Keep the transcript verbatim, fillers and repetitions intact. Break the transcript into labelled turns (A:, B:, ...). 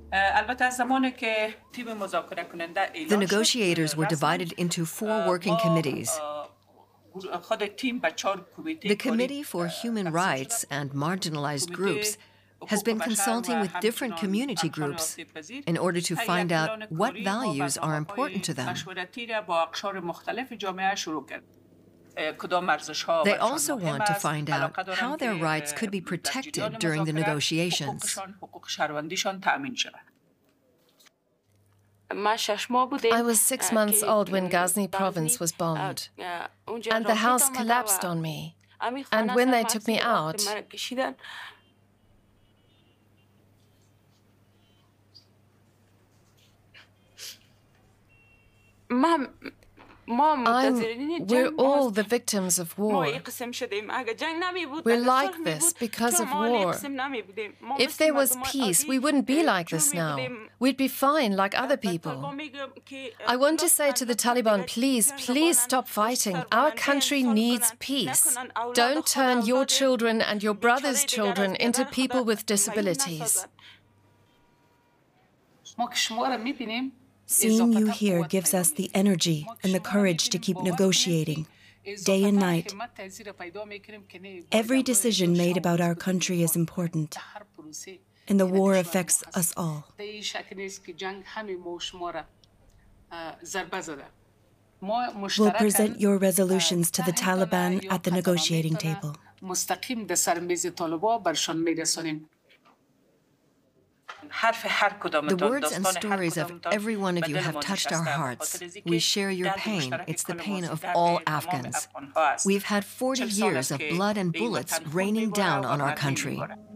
A: The negotiators were divided into four working committees. The Committee for Human Rights and Marginalized Groups has been consulting with different community groups in order to find out what values are important to them. They also want to find out how their rights could be protected during the negotiations.
B: I was six months old when Ghazni province was bombed, and the house collapsed on me. And when they took me out, I'm, we're all the victims of war. We're like this because of war. If there was peace, we wouldn't be like this now. We'd be fine like other people. I want to say to the Taliban, please, please stop fighting. Our country needs peace. Don't turn your children and your brothers' children into people with disabilities.
C: Seeing you here gives us the energy and the courage to keep negotiating, day and night. Every decision made about our country is important, and the war affects us all. We'll present your resolutions to the Taliban at the negotiating table.
A: The words and stories of every one of you have touched our hearts. We share your pain. It's the pain of all Afghans. We've had forty years of blood and bullets raining down on our country.